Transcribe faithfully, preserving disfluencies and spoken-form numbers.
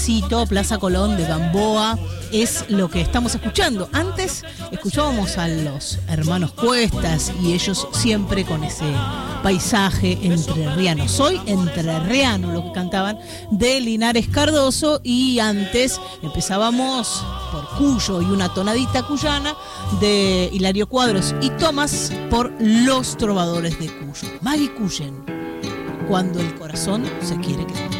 Plaza Colón de Gamboa es lo que estamos escuchando. Antes escuchábamos a los hermanos Cuestas y ellos siempre con ese paisaje entrerriano. Soy entrerriano, lo que cantaban de Linares Cardoso, y antes empezábamos por Cuyo y una tonadita cuyana de Hilario Cuadros y Tomás por Los Trovadores de Cuyo. Maggie Cullen, cuando el corazón se quiere quedar.